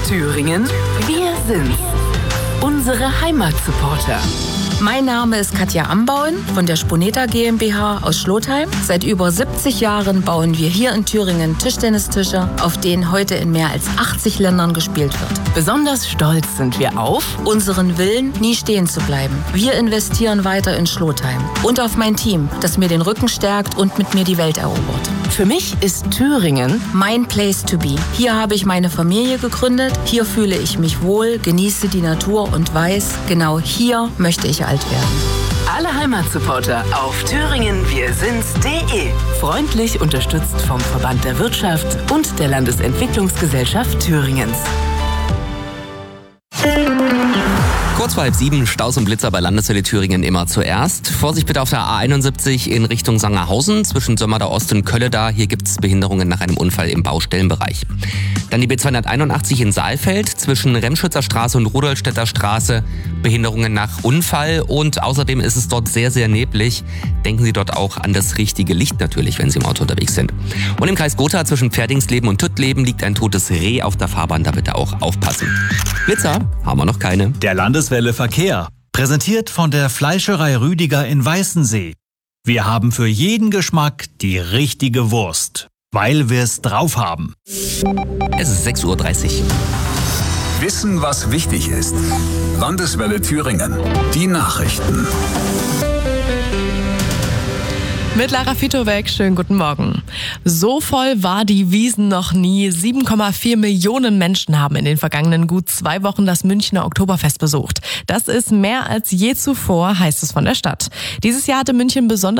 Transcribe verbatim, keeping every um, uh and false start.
Thüringen, wir sind's. Unsere Heimatsupporter. Mein Name ist Katja Ambauen von der Spuneta GmbH aus Schlotheim. Seit über siebzig Jahren bauen wir hier in Thüringen Tischtennistische, auf denen heute in mehr als achtzig Ländern gespielt wird. Besonders stolz sind wir auf Unseren Willen, nie stehen zu bleiben. Wir investieren weiter in Schlotheim und auf mein Team, das mir den Rücken stärkt und mit mir die Welt erobert. Für mich ist Thüringen mein Place to be. Hier habe ich meine Familie gegründet, hier fühle ich mich wohl, genieße die Natur und weiß, genau hier möchte ich alt werden. Alle Heimatsupporter auf thüringen wir sind's punkt de. Freundlich unterstützt vom Verband der Wirtschaft und der Landesentwicklungsgesellschaft Thüringens. Kurz vor halb sieben, Staus und Blitzer bei Landeswelle Thüringen immer zuerst. Vorsicht bitte auf der A einundsiebzig in Richtung Sangerhausen zwischen Sömmerda Ost und Kölleda. Hier gibt es Behinderungen nach einem Unfall im Baustellenbereich. Dann die B zweihunderteinundachtzig in Saalfeld zwischen Remschützer Straße und Rudolstädter Straße. Behinderungen nach Unfall und außerdem ist es dort sehr, sehr neblig. Denken Sie dort auch an das richtige Licht natürlich, wenn Sie im Auto unterwegs sind. Und im Kreis Gotha zwischen Pferdingsleben und Tüttleben liegt ein totes Reh auf der Fahrbahn, da bitte auch aufpassen. Blitzer haben wir noch keine. Der Landeswelle Verkehr, präsentiert von der Fleischerei Rüdiger in Weißensee. Wir haben für jeden Geschmack die richtige Wurst, weil wir es drauf haben. Es ist sechs Uhr dreißig. Wissen, was wichtig ist. Landeswelle Thüringen. Die Nachrichten. Mit Lara Fitowek, schönen guten Morgen. So voll war die Wiesn noch nie. sieben Komma vier Millionen Menschen haben in den vergangenen gut zwei Wochen das Münchner Oktoberfest besucht. Das ist mehr als je zuvor, heißt es von der Stadt. Dieses Jahr hatte München besonders